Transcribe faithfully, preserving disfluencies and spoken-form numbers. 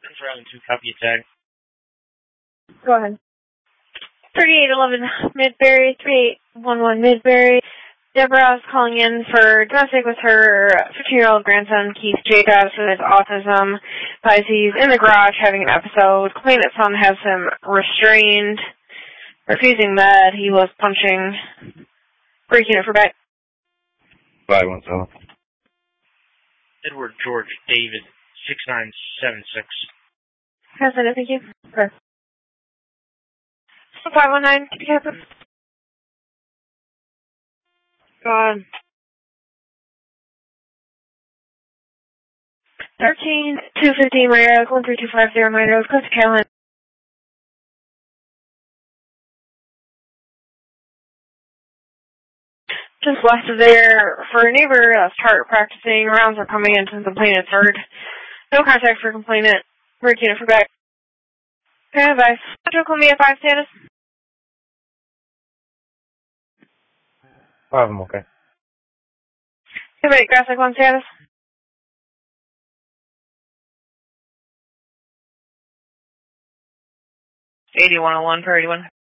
for having two copy attack. Go ahead. thirty-eight eleven Midbury, thirty-eight eleven Midbury. Deborah is calling in for domestic with her fifteen-year-old grandson, Keith Jacobs, who has autism. Advises he's in the garage having an episode. Complainant son has him restrained, refusing med. He was punching. Breaking it for back. five one seven. Edward George David, six nine seven six. Has it, thank you. Okay. five one nine, campus. God. thirteen two fifteen, my road, one three two five zero, my road, close to Caroline. Just west of there, for a neighbor, uh, start practicing. Rounds are coming in to complainant third. No contact for complainant. Breaking it for back. Okay, bye. Central Columbia five status. five, I'm okay. Okay, wait, Graphic one status. eighty-one oh one per eighty-one.